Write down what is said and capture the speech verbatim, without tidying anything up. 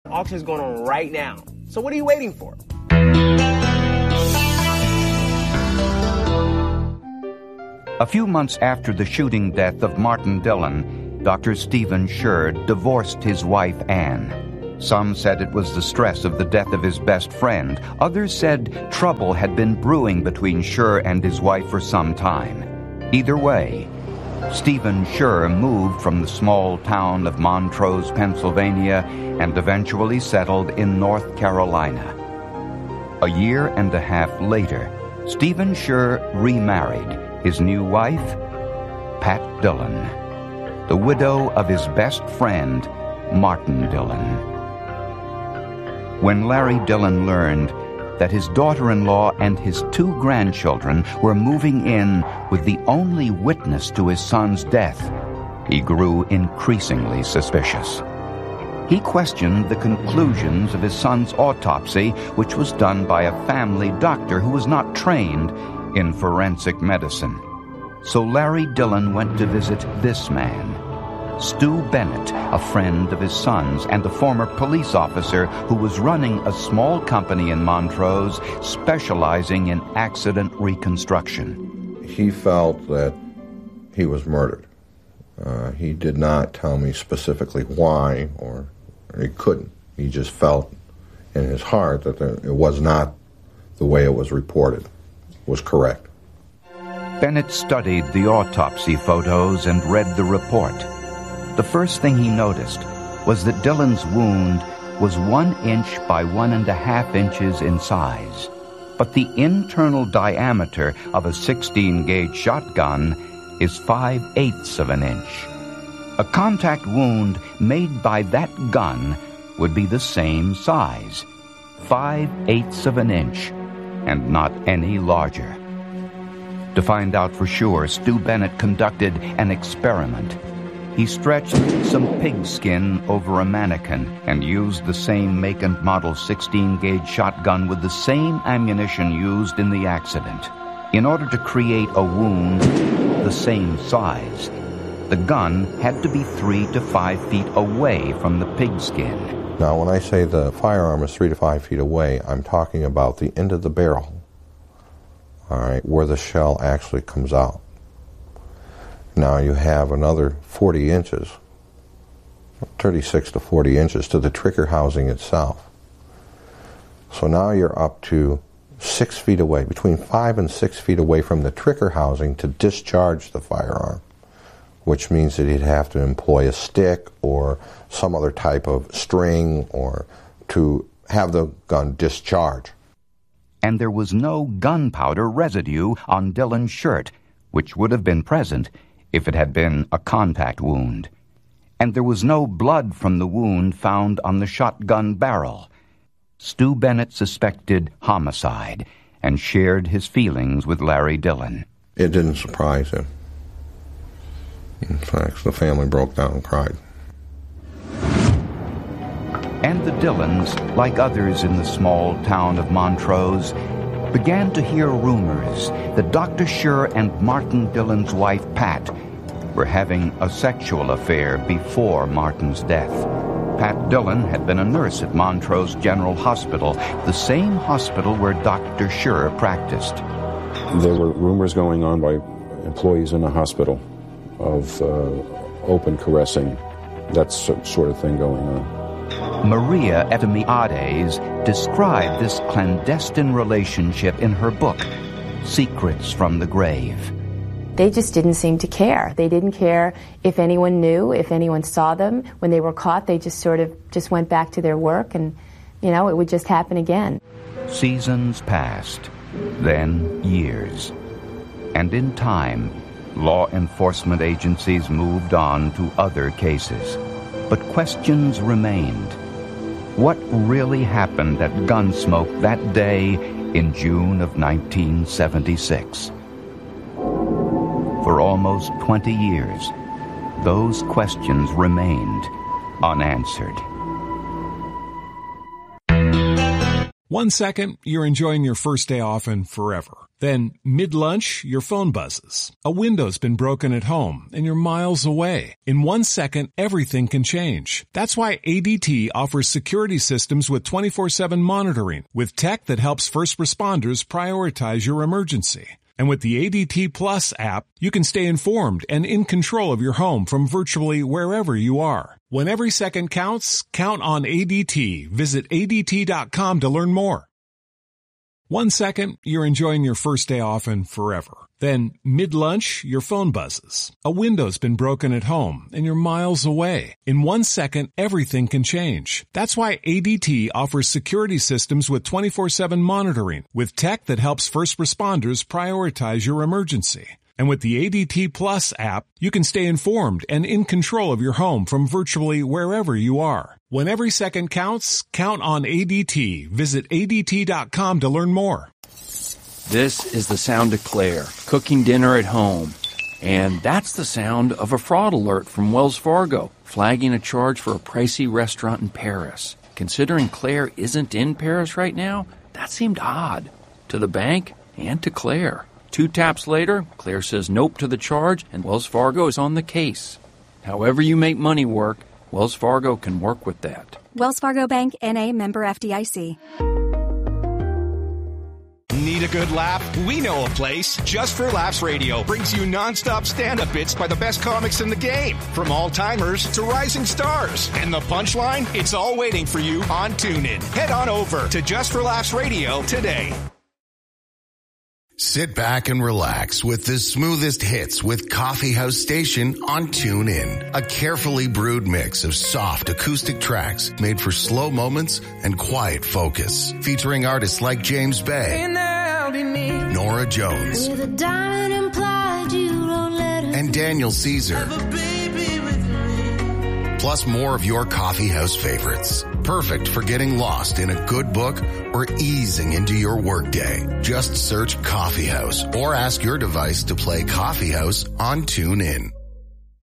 Auction is going on right now. So what are you waiting for? A few months after the shooting death of Martin Dillon, Doctor Stephen Scher divorced his wife, Anne. Some said it was the stress of the death of his best friend. Others said trouble had been brewing between Scher and his wife for some time. Either way, Stephen Scher moved from the small town of Montrose, Pennsylvania, and eventually settled in North Carolina. A year and a half later, Stephen Scher remarried. His new wife, Pat Dillon, the widow of his best friend, Martin Dillon. When Larry Dillon learned that his daughter-in-law and his two grandchildren were moving in with the only witness to his son's death, he grew increasingly suspicious. He questioned the conclusions of his son's autopsy, which was done by a family doctor who was not trained in forensic medicine. So Larry Dillon went to visit this man, Stu Bennett, a friend of his son's and a former police officer who was running a small company in Montrose specializing in accident reconstruction. He felt that he was murdered. Uh, he did not tell me specifically why, or, or he couldn't. He just felt in his heart that there, it was not the way it was reported. Was correct. Bennett studied the autopsy photos and read the report. The first thing he noticed was that Dillon's wound was one inch by one and a half inches in size, but the internal diameter of a sixteen gauge shotgun is five-eighths of an inch. A contact wound made by that gun would be the same size, five-eighths of an inch, and not any larger. To find out for sure, Stu Bennett conducted an experiment. He stretched some pigskin over a mannequin and used the same make and model sixteen gauge shotgun with the same ammunition used in the accident. In order to create a wound the same size, the gun had to be three to five feet away from the pigskin. Now, when I say the firearm is three to five feet away, I'm talking about the end of the barrel, all right, where the shell actually comes out. Now you have another forty inches, thirty-six to forty inches to the trigger housing itself. So now you're up to six feet away, between five and six feet away from the trigger housing to discharge the firearm, which means that he'd have to employ a stick or some other type of string or to have the gun discharge. And there was no gunpowder residue on Dillon's shirt, which would have been present if it had been a contact wound. And there was no blood from the wound found on the shotgun barrel. Stu Bennett suspected homicide and shared his feelings with Larry Dillon. It didn't surprise him. In fact, the family broke down and cried. And the Dillons, like others in the small town of Montrose, began to hear rumors that Doctor Scher and Martin Dillon's wife, Pat, were having a sexual affair before Martin's death. Pat Dillon had been a nurse at Montrose General Hospital, the same hospital where Doctor Scher practiced. There were rumors going on by employees in the hospital of uh, open caressing, that sort of thing going on. Maria Etimiades described this clandestine relationship in her book, Secrets from the Grave. They just didn't seem to care. They didn't care if anyone knew, if anyone saw them. When they were caught, they just sort of just went back to their work and, you know, it would just happen again. Seasons passed, then years. And in time, law enforcement agencies moved on to other cases. But questions remained. What really happened at Gunsmoke that day in June of nineteen seventy-six? For almost twenty years, those questions remained unanswered. One second, you're enjoying your first day off and forever. Then, mid-lunch, your phone buzzes. A window's been broken at home, and you're miles away. In one second, everything can change. That's why A D T offers security systems with twenty-four seven monitoring, with tech that helps first responders prioritize your emergency. And with the A D T Plus app, you can stay informed and in control of your home from virtually wherever you are. When every second counts, count on A D T. Visit A D T dot com to learn more. One second, you're enjoying your first day off and forever. Then, mid-lunch, your phone buzzes. A window's been broken at home, and you're miles away. In one second, everything can change. That's why A D T offers security systems with twenty-four seven monitoring, with tech that helps first responders prioritize your emergency. And with the A D T Plus app, you can stay informed and in control of your home from virtually wherever you are. When every second counts, count on A D T. Visit A D T dot com to learn more. This is the sound of Claire, cooking dinner at home. And that's the sound of a fraud alert from Wells Fargo, flagging a charge for a pricey restaurant in Paris. Considering Claire isn't in Paris right now, that seemed odd. To the bank and to Claire. Two taps later, Claire says nope to the charge, and Wells Fargo is on the case. However you make money work, Wells Fargo can work with that. Wells Fargo Bank, N A, member F D I C. Need a good laugh? We know a place. Just for Laughs Radio brings you nonstop stand-up bits by the best comics in the game, from all-timers to rising stars. And the punchline? It's all waiting for you on TuneIn. Head on over to Just for Laughs Radio today. Sit back and relax with the smoothest hits with Coffee House Station on TuneIn. A carefully brewed mix of soft acoustic tracks made for slow moments and quiet focus. Featuring artists like James Bay, Nora Jones, and Daniel Caesar. Plus more of your coffee house favorites. Perfect for getting lost in a good book or easing into your workday. Just search Coffee House or ask your device to play Coffee House on TuneIn.